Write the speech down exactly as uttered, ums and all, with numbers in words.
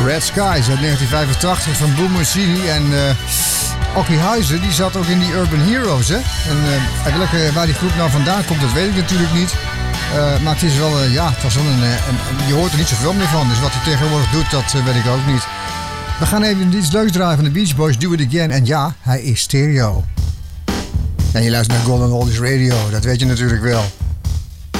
Red Skies uit negentien vijfentachtig van Boom Machine. En uh, Ocky Huizen, die zat ook in die Urban Heroes, hè. En uh, welke, waar die groep nou vandaan komt, dat weet ik natuurlijk niet. Uh, maar het is wel, uh, ja, het was wel een, een, een... Je hoort er niet zoveel meer van, dus wat hij tegenwoordig doet, dat uh, weet ik ook niet. We gaan even iets leuks draaien van de Beach Boys, Do It Again. En ja, hij is stereo. En je luistert naar Golden Oldies Radio, dat weet je natuurlijk wel.